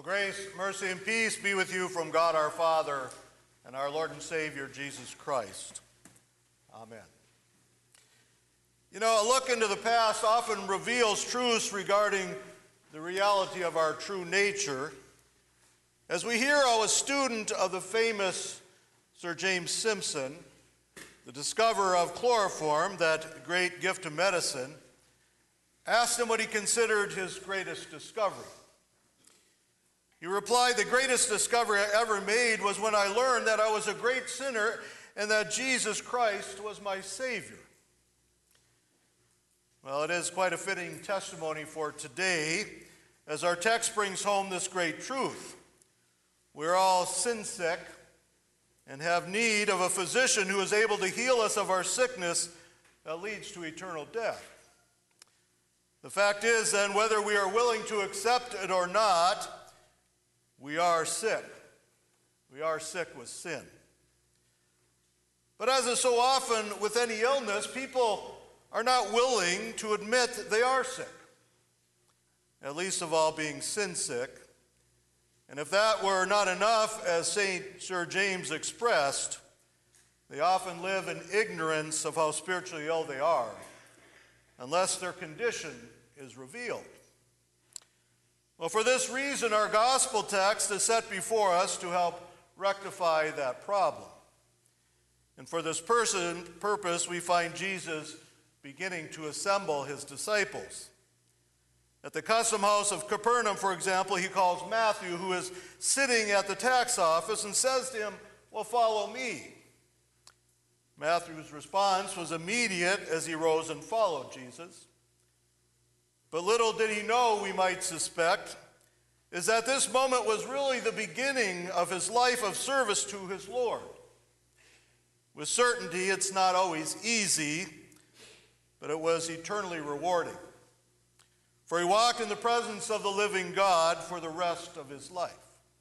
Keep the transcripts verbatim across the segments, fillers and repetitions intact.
Well, grace, mercy, and peace be with you from God our Father and our Lord and Savior, Jesus Christ. Amen. You know, a look into the past often reveals truths regarding the reality of our true nature. As we hear how a student of the famous Sir James Simpson, the discoverer of chloroform, that great gift of medicine, asked him what he considered his greatest discovery. He replied, "The greatest discovery I ever made was when I learned that I was a great sinner and that Jesus Christ was my Savior." Well, it is quite a fitting testimony for today, as our text brings home this great truth. We're all sin sick and have need of a physician who is able to heal us of our sickness that leads to eternal death. The fact is, then, whether we are willing to accept it or not, we are sick. We are sick with sin. But as is so often with any illness, people are not willing to admit they are sick, at least of all being sin sick. And if that were not enough, as Saint Sir James expressed, they often live in ignorance of how spiritually ill they are, unless their condition is revealed. Well, for this reason, our gospel text is set before us to help rectify that problem. And for this person, purpose, we find Jesus beginning to assemble his disciples. At the custom house of Capernaum, for example, he calls Matthew, who is sitting at the tax office, and says to him, "Well, follow me." Matthew's response was immediate as he rose and followed Jesus. But little did he know, we might suspect, is that this moment was really the beginning of his life of service to his Lord. With certainty, it's not always easy, but it was eternally rewarding. For he walked in the presence of the living God for the rest of his life.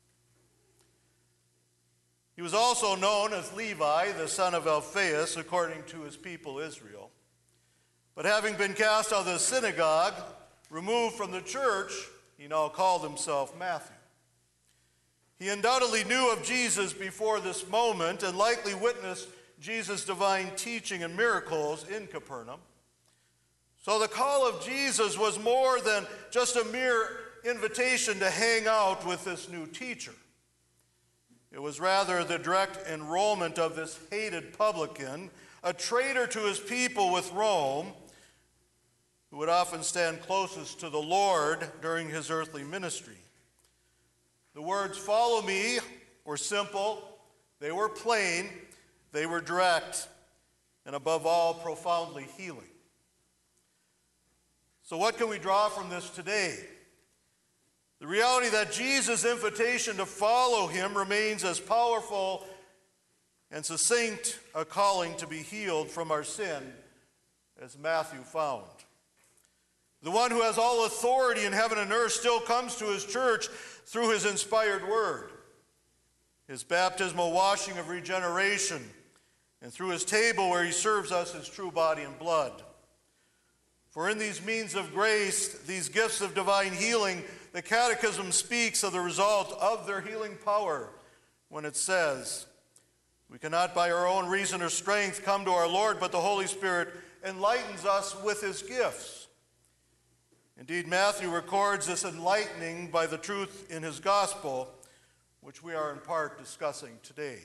He was also known as Levi, the son of Alphaeus, according to his people Israel. But having been cast out of the synagogue, removed from the church, he now called himself Matthew. He undoubtedly knew of Jesus before this moment and likely witnessed Jesus' divine teaching and miracles in Capernaum. So the call of Jesus was more than just a mere invitation to hang out with this new teacher. It was rather the direct enrollment of this hated publican, a traitor to his people with Rome, who would often stand closest to the Lord during his earthly ministry. The words, "Follow me," were simple, they were plain, they were direct, and above all, profoundly healing. So what can we draw from this today? The reality that Jesus' invitation to follow him remains as powerful and succinct a calling to be healed from our sin as Matthew found. The one who has all authority in heaven and earth still comes to his church through his inspired word, his baptismal washing of regeneration, and through his table where he serves us his true body and blood. For in these means of grace, these gifts of divine healing, the Catechism speaks of the result of their healing power when it says, "We cannot by our own reason or strength come to our Lord, but the Holy Spirit enlightens us with his gifts." Indeed, Matthew records this enlightening by the truth in his gospel, which we are in part discussing today.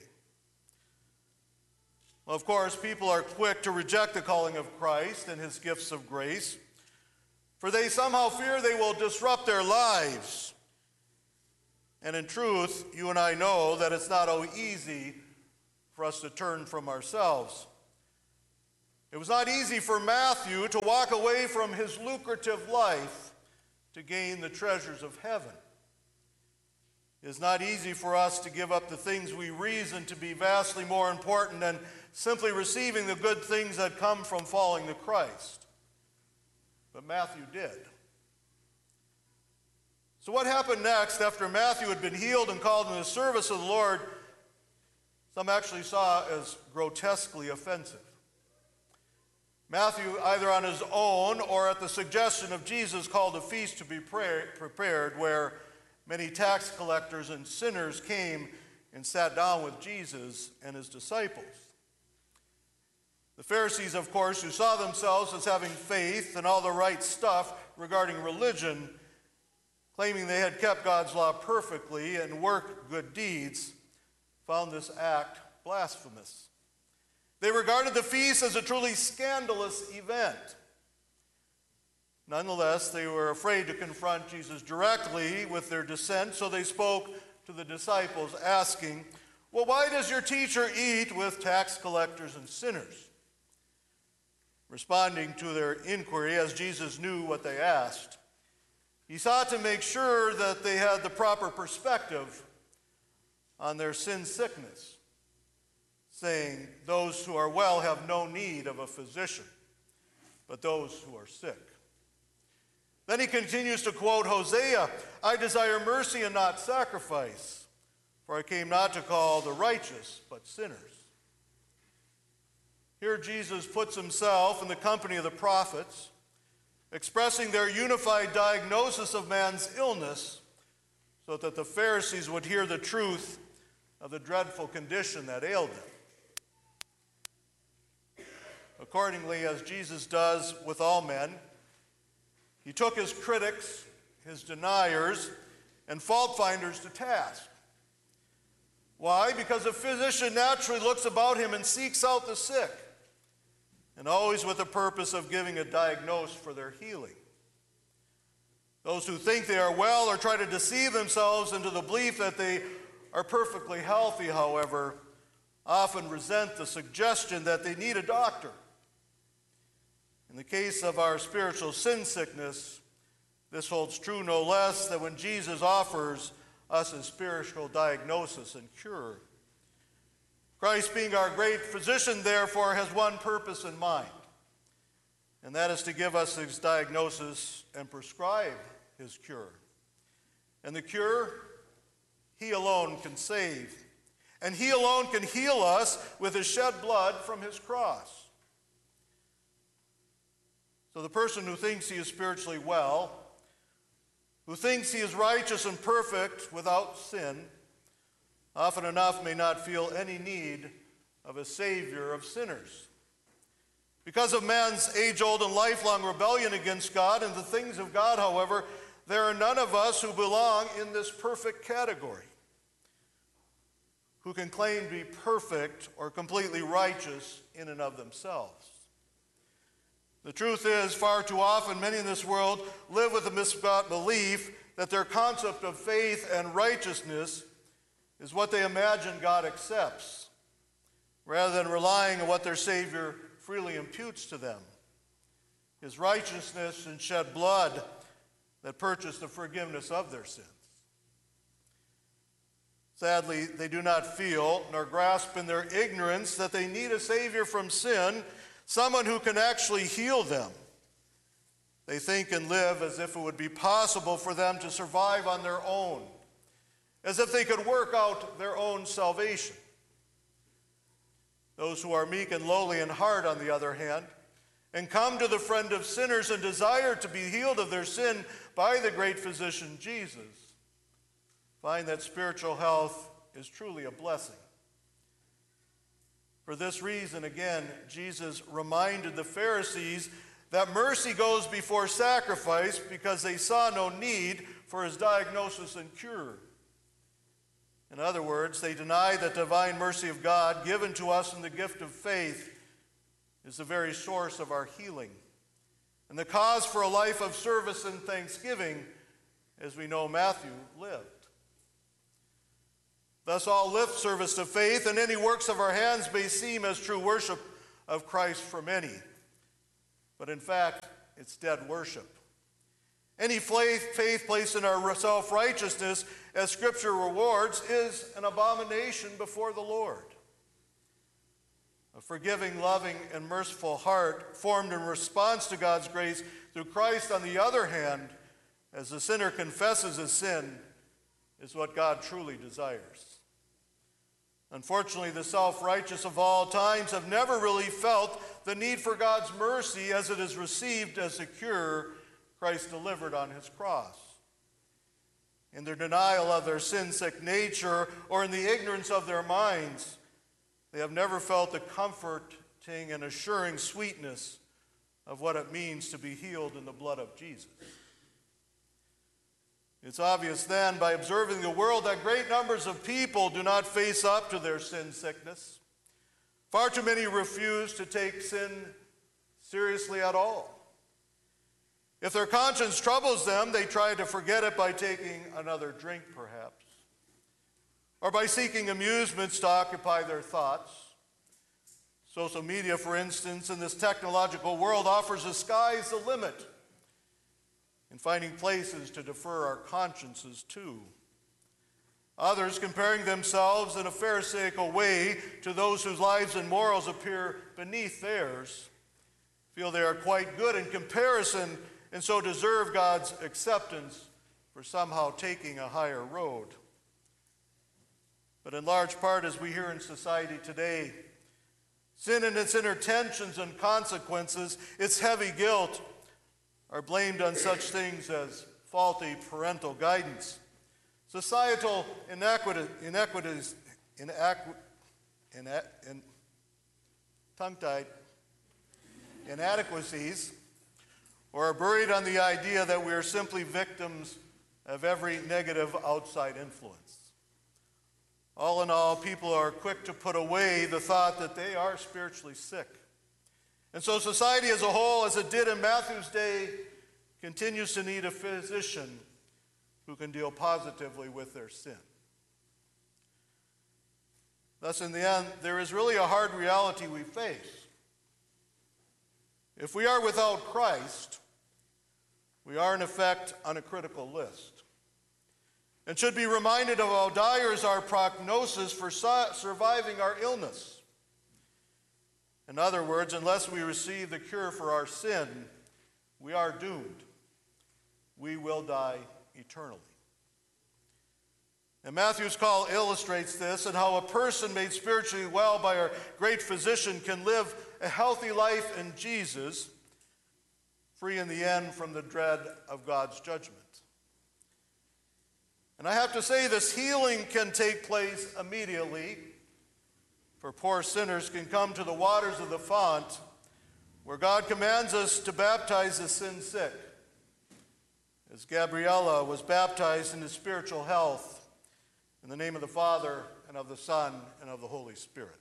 Well, of course, people are quick to reject the calling of Christ and his gifts of grace, for they somehow fear they will disrupt their lives. And in truth, you and I know that it's not always easy for us to turn from ourselves. It was not easy for Matthew to walk away from his lucrative life to gain the treasures of heaven. It is not easy for us to give up the things we reason to be vastly more important than simply receiving the good things that come from following the Christ. But Matthew did. So what happened next after Matthew had been healed and called into the service of the Lord, some actually saw as grotesquely offensive. Matthew, either on his own or at the suggestion of Jesus, called a feast to be prepared where many tax collectors and sinners came and sat down with Jesus and his disciples. The Pharisees, of course, who saw themselves as having faith and all the right stuff regarding religion, claiming they had kept God's law perfectly and worked good deeds, found this act blasphemous. They regarded the feast as a truly scandalous event. Nonetheless, they were afraid to confront Jesus directly with their dissent, so they spoke to the disciples, asking, "Well, why does your teacher eat with tax collectors and sinners?" Responding to their inquiry, as Jesus knew what they asked, he sought to make sure that they had the proper perspective on their sin sickness, saying, "Those who are well have no need of a physician, but those who are sick." Then he continues to quote Hosea, "I desire mercy and not sacrifice, for I came not to call the righteous, but sinners." Here Jesus puts himself in the company of the prophets, expressing their unified diagnosis of man's illness so that the Pharisees would hear the truth of the dreadful condition that ailed them. Accordingly, as Jesus does with all men, he took his critics, his deniers, and fault finders to task. Why? Because a physician naturally looks about him and seeks out the sick, and always with the purpose of giving a diagnosis for their healing. Those who think they are well or try to deceive themselves into the belief that they are perfectly healthy, however, often resent the suggestion that they need a doctor. In the case of our spiritual sin sickness, this holds true no less than when Jesus offers us a spiritual diagnosis and cure. Christ, being our great physician, therefore, has one purpose in mind, and that is to give us his diagnosis and prescribe his cure. And the cure, he alone can save, and he alone can heal us with his shed blood from his cross. So the person who thinks he is spiritually well, who thinks he is righteous and perfect without sin, often enough may not feel any need of a Savior of sinners. Because of man's age-old and lifelong rebellion against God and the things of God, however, there are none of us who belong in this perfect category, who can claim to be perfect or completely righteous in and of themselves. The truth is, far too often, many in this world live with a misguided belief that their concept of faith and righteousness is what they imagine God accepts, rather than relying on what their Savior freely imputes to them, his righteousness and shed blood that purchased the forgiveness of their sins. Sadly, they do not feel nor grasp in their ignorance that they need a Savior from sin, someone who can actually heal them. They think and live as if it would be possible for them to survive on their own, as if they could work out their own salvation. Those who are meek and lowly in heart, on the other hand, and come to the friend of sinners and desire to be healed of their sin by the great physician Jesus, find that spiritual health is truly a blessing. For this reason, again, Jesus reminded the Pharisees that mercy goes before sacrifice because they saw no need for his diagnosis and cure. In other words, they deny that divine mercy of God given to us in the gift of faith is the very source of our healing and the cause for a life of service and thanksgiving, as we know Matthew lived. Thus, all lip service to faith and any works of our hands may seem as true worship of Christ for many, but in fact, it's dead worship. Any faith, faith placed in our self-righteousness, as Scripture rewards, is an abomination before the Lord. A forgiving, loving, and merciful heart formed in response to God's grace through Christ, on the other hand, as the sinner confesses his sin, is what God truly desires. Unfortunately, the self-righteous of all times have never really felt the need for God's mercy as it is received as a cure Christ delivered on his cross. In their denial of their sin-sick nature or in the ignorance of their minds, they have never felt the comforting and assuring sweetness of what it means to be healed in the blood of Jesus. It's obvious then, by observing the world, that great numbers of people do not face up to their sin sickness. Far too many refuse to take sin seriously at all. If their conscience troubles them, they try to forget it by taking another drink, perhaps, or by seeking amusements to occupy their thoughts. Social media, for instance, in this technological world offers the sky's the limit in finding places to defer our consciences to. Others, comparing themselves in a pharisaical way to those whose lives and morals appear beneath theirs, feel they are quite good in comparison and so deserve God's acceptance for somehow taking a higher road. But in large part, as we hear in society today, sin and its inner tensions and consequences, its heavy guilt, are blamed on such things as faulty parental guidance, societal inequities, inequities inacu, ina, in, tongue-tied, inadequacies, or are buried on the idea that we are simply victims of every negative outside influence. All in all, people are quick to put away the thought that they are spiritually sick. And so society as a whole, as it did in Matthew's day, continues to need a physician who can deal positively with their sin. Thus, in the end, there is really a hard reality we face. If we are without Christ, we are in effect on a critical list, and should be reminded of how dire is our prognosis for su- surviving our illness. In other words, unless we receive the cure for our sin, we are doomed. We will die eternally. And Matthew's call illustrates this and how a person made spiritually well by our great physician can live a healthy life in Jesus, free in the end from the dread of God's judgment. And I have to say, this healing can take place immediately, for poor sinners can come to the waters of the font where God commands us to baptize the sin sick, as Gabriella was baptized into spiritual health in the name of the Father and of the Son and of the Holy Spirit.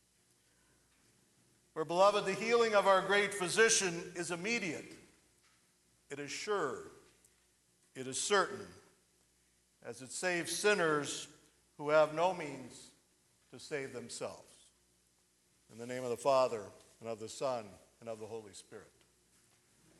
For beloved, the healing of our great physician is immediate. It is sure. It is certain, as it saves sinners who have no means to save themselves. In the name of the Father, and of the Son, and of the Holy Spirit.